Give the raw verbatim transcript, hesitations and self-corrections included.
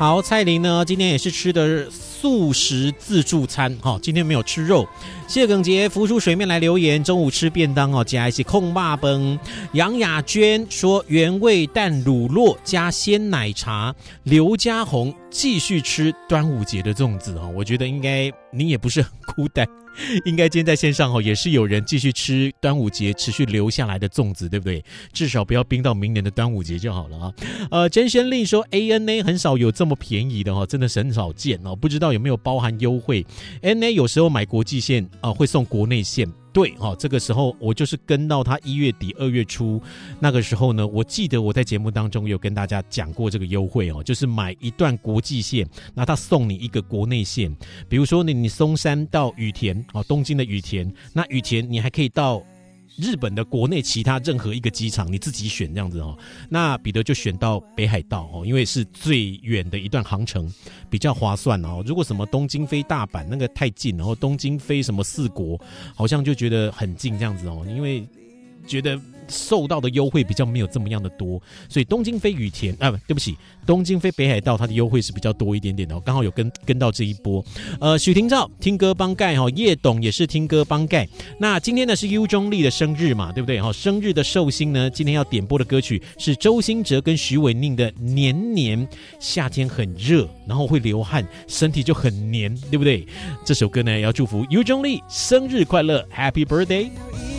好，蔡琳呢今天也是吃的素食自助餐，哦，今天没有吃肉。谢耿杰浮出水面来留言，中午吃便当哦，加一些控霸崩。杨雅娟说原味蛋乳酪加鲜奶茶。刘家宏继续吃端午节的粽子哦，我觉得应该你也不是很孤单。应该今天在线上也是有人继续吃端午节持续留下来的粽子，对不对？至少不要冰到明年的端午节就好了啊。呃，真轩令说 A N A 很少有这么便宜的哦，真的是很少见哦，不知道有没有包含优惠。N A 有时候买国际线啊、呃、会送国内线。对哦，这个时候我就是跟到他一月底二月初那个时候呢，我记得我在节目当中有跟大家讲过这个优惠哦，就是买一段国际线，那他送你一个国内线，比如说你你松山到羽田哦，东京的羽田，那羽田你还可以到日本的国内其他任何一个机场，你自己选这样子哦。那彼得就选到北海道哦，因为是最远的一段航程，比较划算哦。如果什么东京飞大阪那个太近，然后东京飞什么四国，好像就觉得很近这样子哦，因为觉得受到的优惠比较没有这么样的多，所以东京飞羽田啊，对不起，东京飞北海道它的优惠是比较多一点点的，刚好有跟跟到这一波。呃，许廷照听歌帮盖哈，叶董也是听歌帮盖。那今天呢是尤中立的生日嘛，对不对？哈，生日的寿星呢，今天要点播的歌曲是周兴哲跟徐伟宁的《黏黏》。夏天很热，然后会流汗，身体就很黏，对不对？这首歌呢要祝福尤中立生日快乐 ，Happy Birthday。